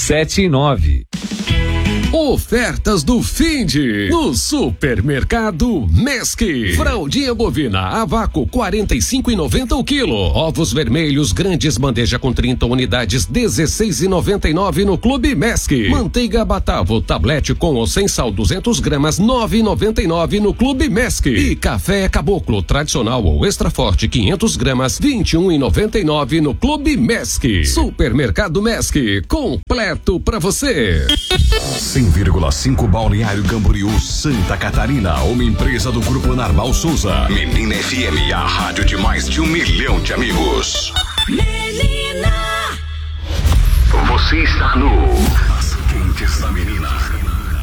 99151-3279. Ofertas do Finde no Supermercado Mesc. Fraldinha bovina a vácuo 45,90 o quilo. Ovos vermelhos grandes bandeja com 30 unidades 16,99 no Clube Mesc. Manteiga Batavo tablete com ou sem sal 200 gramas 9,99 no Clube Mesc. E café Caboclo tradicional ou extra forte 500 gramas 21,99 no Clube Mesc. Supermercado Mesc, completo pra você. 100,5 Balneário Camboriú, Santa Catarina, uma empresa do Grupo Narval Souza. Menina FM, a rádio de mais de 1 milhão de amigos. Menina! Você está no As Quentes da Menina.